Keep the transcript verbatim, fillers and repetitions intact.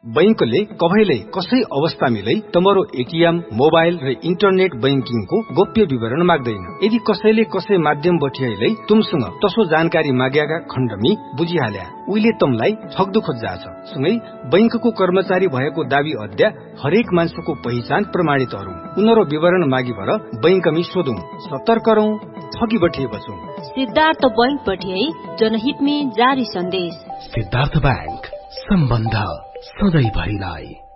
बैंकले कभैले कसै अवस्था मिलै तमरो एटीएम मोबाइल र इन्टरनेट बैंकिङको गोप्य विवरण माग्दैन। यदि कसैले कसै माध्यम बठियाइलै तुमसँग तसो जानकारी माग्याका खण्डमी बुझिहाल्या उहिले तमलाई ठग्दो खोज्जा छ। सँगै बैंकको कर्मचारी भएको दावी अद्या हरेक मान्छेको पहिचान प्रमाणित हरौं उनीहरु विवरण मागी भर बैंकमी सोधौं सतर्क रहौं ठगी बठिए बचौं। सिद्धार्थ बैंक बठिए जनहित में जारी सन्देश। सिद्धार्थ बैंक सम्बन्ध सधैँ भरिलाई।